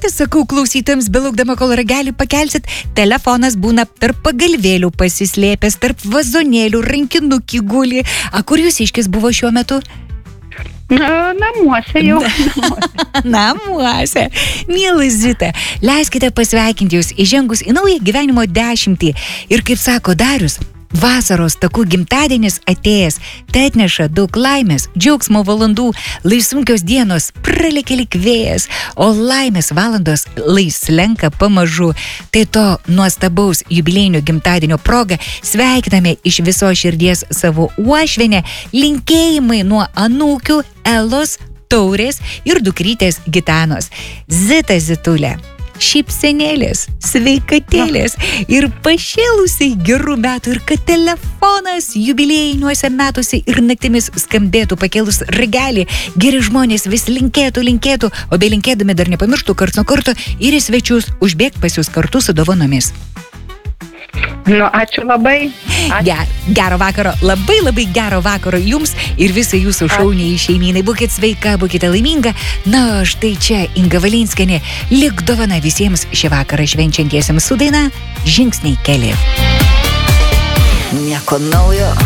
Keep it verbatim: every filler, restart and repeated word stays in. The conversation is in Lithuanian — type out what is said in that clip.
patys sakau klausytams, belaukdama, kol ragelį pakelsit, telefonas būna tarp pagalvėlių pasislėpęs, tarp vazonėlių, rankinukį guli. A kur jūs iškis buvo šiuo metu? Na, namuose jau. Namuose. Mielas Zita, leiskite pasveikinti jūs įžengus į naują gyvenimo dešimtį. Ir kaip sako Darius, vasaros takų gimtadienis atėjęs, tai atneša daug laimės, džiaugsmo valandų, lai sunkios dienos pralėkia lyg vėjas, o laimės valandos lai slenka pamažu. Tai to nuostabaus jubiliejinio gimtadienio proga sveikiname iš viso širdies savo uošvienę, linkėjimai nuo anūkių Elos, Taurės ir dukrytės Gitanos. Zita Zitulė. Šypsenėlės, sveikatėlės ir pašėlusiai gerų metų ir kad telefonas jubiliejiniuose metuose ir naktimis skambėtų pakėlus ragelį, geri žmonės vis linkėtų, linkėtų, o bei linkėdami dar nepamirštų karts nuo karto ir į svečius užbėgt pas jūs kartu su dovanomis. Nu, ačiū labai. Ačiū. Ger, gero vakaro, labai labai gero vakaro jums ir visai jūsų šauniai šeimynai. Būkit sveika, būkite laiminga. Na, štai čia Inga Valinskienė, lik dovana visiems šį vakarą švenčiantiesiems su daina Žingsniai keli. Nieko naujo.